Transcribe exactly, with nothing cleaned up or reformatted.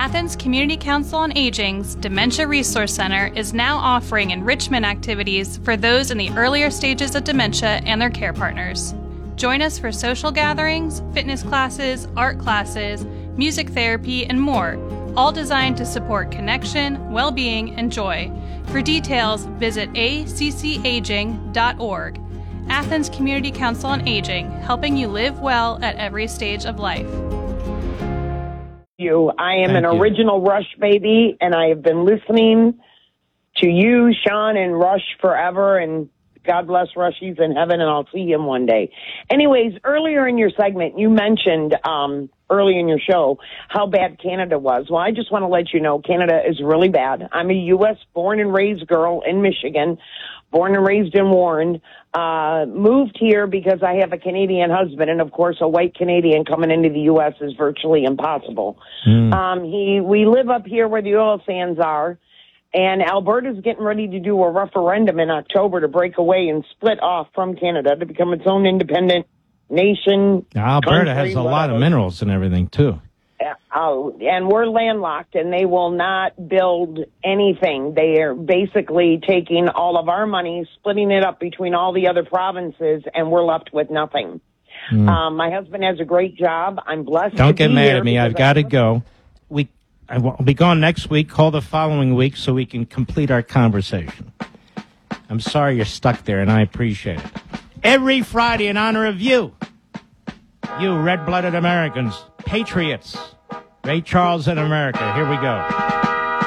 Athens Community Council on Aging's Dementia Resource Center is now offering enrichment activities for those in the earlier stages of dementia and their care partners. Join us for social gatherings, fitness classes, art classes, music therapy, and more, all designed to support connection, well-being, and joy. For details, visit a c c aging dot org. Athens Community Council on Aging, helping you live well at every stage of life. You, I am Thank an you. original Rush baby, and I have been listening to you, Sean, and Rush forever, and God bless Rush. He's in heaven, and I'll see him one day. Anyways, earlier in your segment, you mentioned, um, early in your show, how bad Canada was. Well, I just want to let you know Canada is really bad. I'm a U S born and raised girl in Michigan, born and raised in Warren, uh, moved here because I have a Canadian husband, and of course a white Canadian coming into the U S is virtually impossible. Mm. Um, he, we live up here where the oil sands are, and Alberta's getting ready to do a referendum in October to break away and split off from Canada to become its own independent nation. Now, Alberta country, has a whatever. lot of minerals and everything, too. Uh, and we're landlocked, and they will not build anything. They are basically taking all of our money, splitting it up between all the other provinces, and we're left with nothing. Mm. Um, my husband has a great job. I'm blessed. Don't to get be mad here at me. I've got to go. We, I will be gone next week. Call the following week so we can complete our conversation. I'm sorry you're stuck there, and I appreciate it. Every Friday in honor of you, you red-blooded Americans, patriots, Ray Charles in America. Here we go.